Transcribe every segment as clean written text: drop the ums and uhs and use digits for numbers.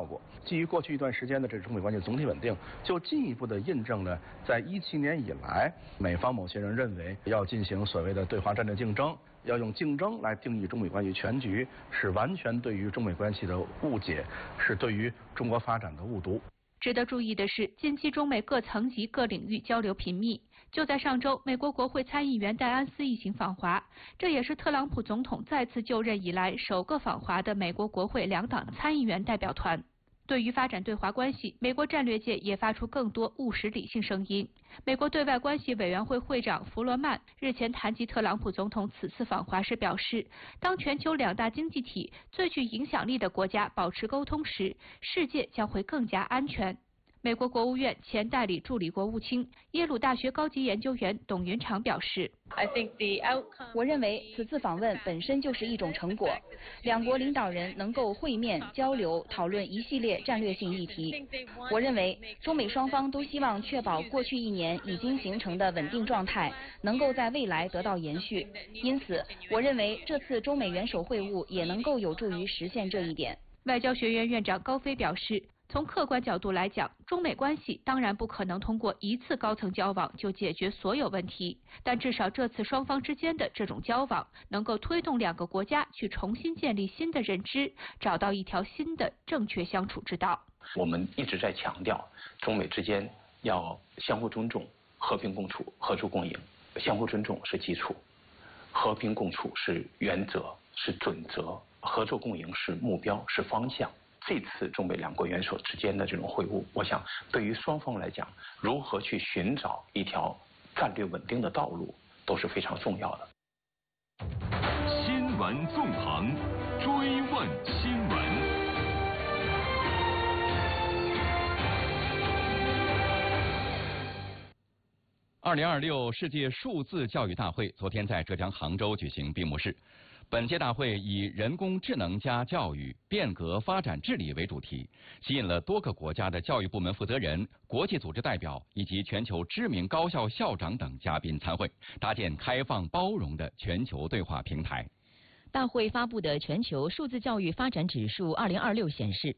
果。基于过去一段时间的这中美关系总体稳定，就进一步的印证了在2017年以来，美方某些人认为要进行所谓的对华战略竞争，要用竞争来定义中美关系全局，是完全对于中美关系的误解，是对于中国发展的误读。 值得注意的是，近期中美各层级、各领域交流频密。就在上周，美国国会参议员戴安斯一行访华，这也是特朗普总统再次就任以来首个访华的美国国会两党参议员代表团。对于发展对华关系，美国战略界也发出更多务实理性声音。美国对外关系委员会会长弗罗曼日前谈及特朗普总统此次访华时表示，当全球两大经济体最具影响力的国家保持沟通时，世界将会更加安全。美国国务院前代理助理国务卿、耶鲁大学高级研究员董云长表示， 我认为此次访问本身就是一种成果，两国领导人能够会面交流讨论一系列战略性议题。我认为中美双方都希望确保过去1年已经形成的稳定状态能够在未来得到延续，因此我认为这次中美元首会晤也能够有助于实现这一点。 外交学院院长高飞表示，从客观角度来讲，中美关系当然不可能通过一次高层交往就解决所有问题，但至少这次双方之间的这种交往能够推动两个国家去重新建立新的认知，找到一条新的正确相处之道。 我们一直在强调，中美之间要相互尊重、和平共处、合作共赢。相互尊重是基础，和平共处是原则、是准则，合作共赢是目标、是方向。这次中美两国元首之间的这种会晤，我想对于双方来讲，如何去寻找一条战略稳定的道路，都是非常重要的。 新闻纵横，追问新闻。2026世界数字教育大会昨天在浙江杭州举行闭幕式。本届大会以人工智能加教育，变革发展治理为主题，吸引了多个国家的教育部门负责人、国际组织代表以及全球知名高校校长等嘉宾参会，搭建开放包容的全球对话平台。 大会发布的全球数字教育发展指数2026显示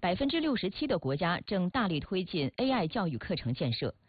，67%的国家正大力推进 AI 教育课程建设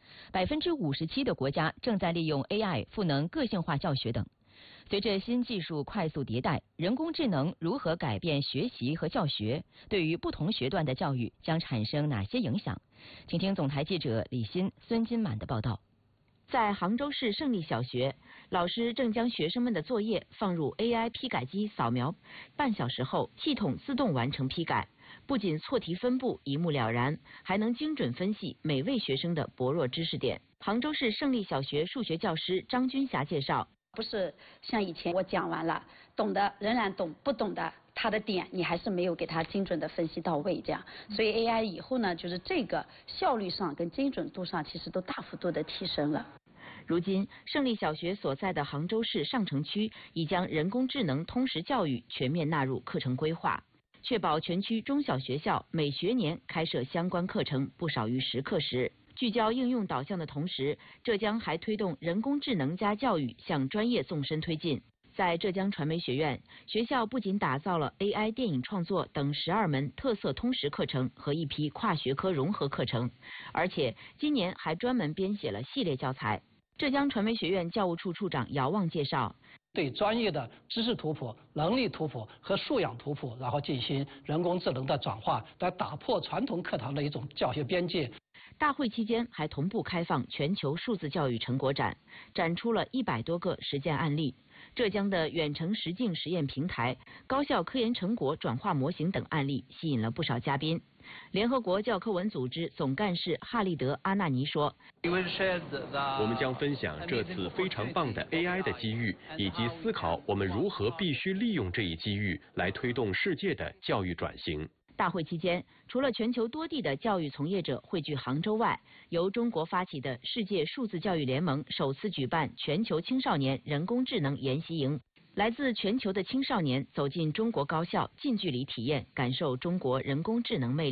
，57%的国家正在利用 AI 赋能个性化教学等。随着新技术快速迭代，人工智能如何改变学习和教学，对于不同学段的教育将产生哪些影响？请听总台记者李欣、孙金满的报道。在杭州市胜利小学，老师正将学生们的作业放入 AI 批改机扫描，半小时后系统自动完成批改，不仅错题分布一目了然，还能精准分析每位学生的薄弱知识点。杭州市胜利小学数学教师张军霞介绍， 不是像以前我讲完了，懂的仍然懂，不懂的他的点你还是没有给他精准的分析到位，这样，所以 AI 以后呢，就是这个效率上跟精准度上其实都大幅度的提升了。 如今，胜利小学所在的杭州市上城区已将人工智能通识教育全面纳入课程规划，确保全区中小学校每学年开设相关课程不少于10课时。聚焦应用导向的同时，浙江还推动人工智能加教育向专业纵深推进。在浙江传媒学院，学校不仅打造了 AI 电影创作等12门特色通识课程和一批跨学科融合课程，而且今年还专门编写了系列教材。浙江传媒学院教务处处长姚旺介绍， 对专业的知识图谱、能力图谱和素养图谱，然后进行人工智能的转化，来打破传统课堂的一种教学边界。 大会期间还同步开放全球数字教育成果展，展出了100多个实践案例。浙江的远程实境实验平台、高校科研成果转化模型等案例吸引了不少嘉宾。联合国教科文组织总干事哈利德·阿纳尼说， 我们将分享这次非常棒的 AI 的机遇，以及思考我们如何必须利用这一机遇来推动世界的教育转型。 大会期间，除了全球多地的教育从业者汇聚杭州外，由中国发起的世界数字教育联盟首次举办全球青少年人工智能研习营。来自全球的青少年走进中国高校，近距离体验感受中国人工智能魅力。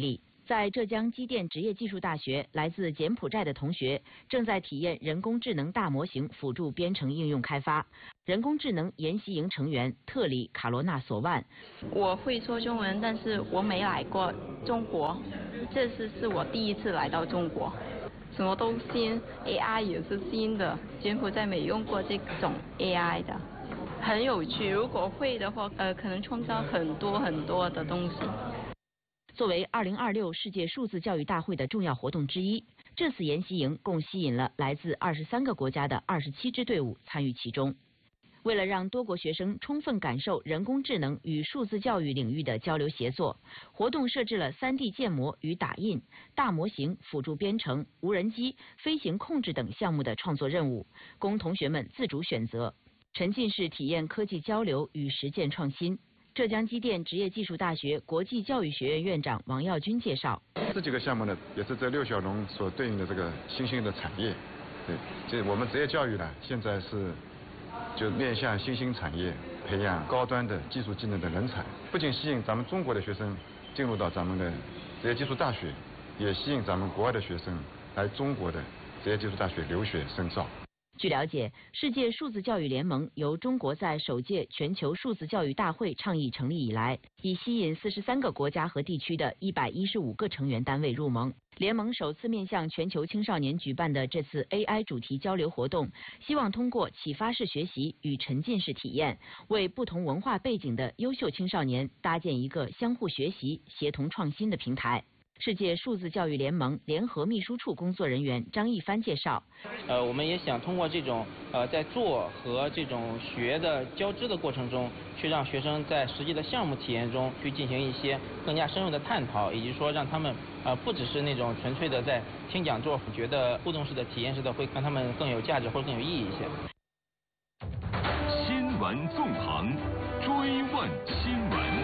在浙江机电职业技术大学，来自柬埔寨的同学正在体验人工智能大模型辅助编程应用开发。人工智能研习营成员特里卡罗纳索万， 我会说中文，但是我没来过中国，这次是我第一次来到中国，什么都新 ，AI 也是新的，柬埔寨没用过这种 AI 的，很有趣。如果会的话，可能创造很多的东西。 作为2026世界数字教育大会的重要活动之一，这次研习营共吸引了来自23个国家的27支队伍参与其中。为了让多国学生充分感受人工智能与数字教育领域的交流协作，活动设置了3D 建模与打印、大模型辅助编程、无人机、飞行控制等项目的创作任务，供同学们自主选择，沉浸式体验科技交流与实践创新。浙江机电职业技术大学国际教育学院院长王耀军介绍， 这几个项目呢，也是这6小龙所对应的这个新兴的产业。对，这我们职业教育呢，现在是就面向新兴产业，培养高端的技术技能的人才，不仅吸引咱们中国的学生进入到咱们的职业技术大学，也吸引咱们国外的学生来中国的职业技术大学留学深造。 据了解，世界数字教育联盟由中国在首届全球数字教育大会倡议成立以来，已吸引43个国家和地区的115个成员单位入盟。联盟首次面向全球青少年举办的这次 AI 主题交流活动，希望通过启发式学习与沉浸式体验，为不同文化背景的优秀青少年搭建一个相互学习、协同创新的平台。世界数字教育联盟联合秘书处工作人员张一帆介绍， 我们也想通过这种在做和这种学的交织的过程中，去让学生在实际的项目体验中去进行一些更加深入的探讨，以及说让他们不只是那种纯粹的在听讲座，觉得互动式的体验式的会让他们更有价值或者更有意义一些。 新闻纵横，追问新闻。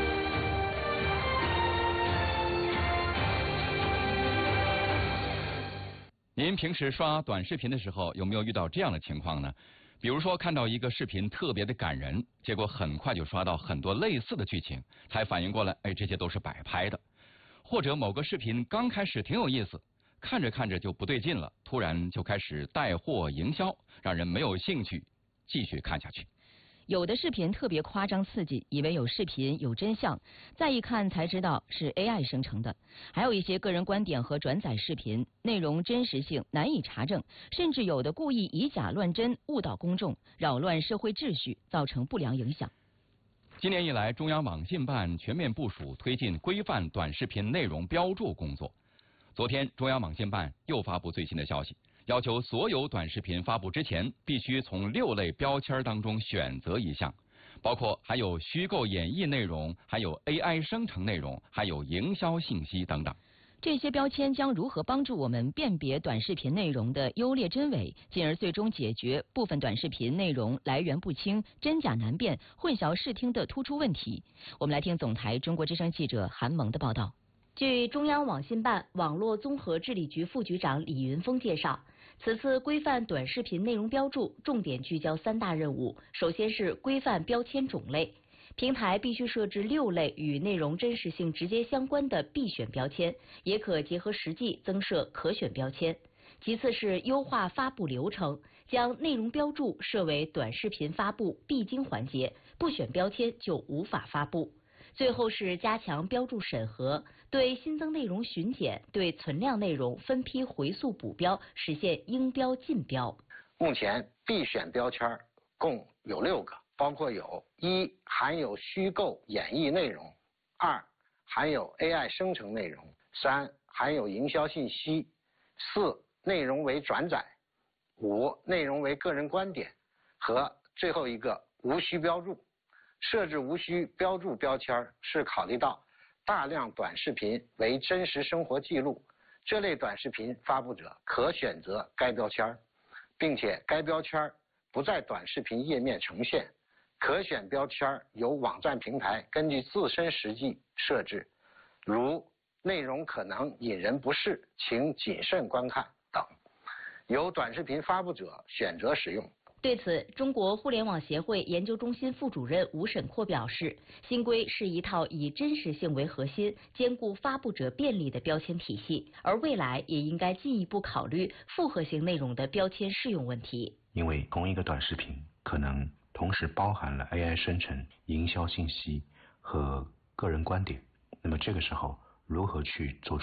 您平时刷短视频的时候，有没有遇到这样的情况呢？比如说看到一个视频特别的感人，结果很快就刷到很多类似的剧情，才反应过来，这些都是摆拍的。或者某个视频刚开始挺有意思，看着看着就不对劲了，突然就开始带货营销，让人没有兴趣继续看下去。 有的视频特别夸张刺激，以为有视频有真相，再一看才知道是 AI 生成的。还有一些个人观点和转载视频，内容真实性难以查证，甚至有的故意以假乱真，误导公众，扰乱社会秩序，造成不良影响。 今年以来，中央网信办全面部署推进规范短视频内容标注工作。昨天，中央网信办又发布最新的消息，要求所有短视频发布之前，必须从6类标签当中选择一项，包括还有虚构演绎内容，还有 AI 生成内容，还有营销信息等等。 这些标签将如何帮助我们辨别短视频内容的优劣真伪，进而最终解决部分短视频内容来源不清、真假难辨、混淆视听的突出问题？我们来听总台中国之声记者韩萌的报道。据中央网信办网络综合治理局副局长李云峰介绍，此次规范短视频内容标注重点聚焦3大任务。首先是规范标签种类，平台必须设置6类与内容真实性直接相关的必选标签，也可结合实际增设可选标签。其次是优化发布流程，将内容标注设为短视频发布必经环节，不选标签就无法发布。最后是加强标注审核，对新增内容巡检，对存量内容分批回溯补标，实现应标尽标。 目前必选标签共有6个，包括有1含有虚构演绎内容，2含有 AI 生成内容，3含有营销信息，4内容为转载，5内容为个人观点，和最后一个无需标注。设置无需标注标签是考虑到大量短视频为真实生活记录，这类短视频发布者可选择该标签，并且该标签不在短视频页面呈现。可选标签由网站平台根据自身实际设置，如内容可能引人不适，请谨慎观看等，由短视频发布者选择使用。 对此，中国互联网协会研究中心副主任吴沈阔表示，新规是一套以真实性为核心、兼顾发布者便利的标签体系，而未来也应该进一步考虑复合型内容的标签适用问题。 因为同一个短视频可能同时包含了 AI 生成、营销信息和个人观点，那么这个时候如何去做出